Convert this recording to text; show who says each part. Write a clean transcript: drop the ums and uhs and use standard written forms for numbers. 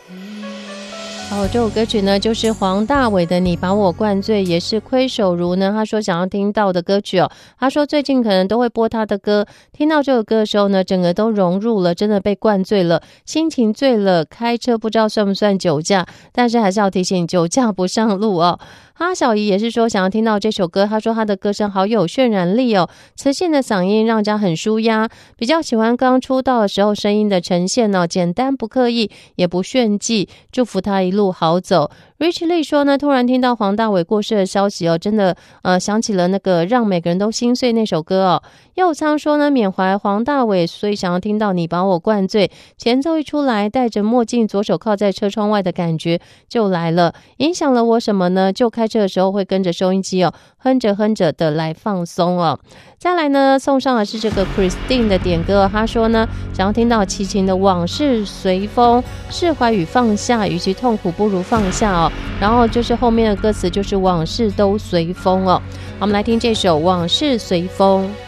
Speaker 1: 这首歌曲呢就是黄大炜的《你把我灌醉》，也是亏手如呢他说想要听到的歌曲他说最近可能都会播他的歌，听到这首歌的时候呢，整个都融入了，真的被灌醉了，心情醉了，开车不知道算不算酒驾，但是还是要提醒酒驾不上路哈小姨也是说想要听到这首歌，她说她的歌声好有渲染力磁性的嗓音让人家很舒压，比较喜欢刚出道的时候声音的呈现简单不刻意也不炫技，祝福她一路好走。Rich Lee 说呢，突然听到黄大炜过世的消息真的想起了那个让每个人都心碎那首歌右仓说呢，缅怀黄大炜，所以想要听到你把我灌醉，前奏一出来，戴着墨镜，左手靠在车窗外的感觉就来了。影响了我什么呢？就开车的时候会跟着收音机哼着哼着的来放松再来呢，送上的是这个 Christine 的点歌他说呢，想要听到齐秦的往事随风，释怀与放下，与其痛苦不如放下然后就是后面的歌词就是往事都随风好，我们来听这首往事随风。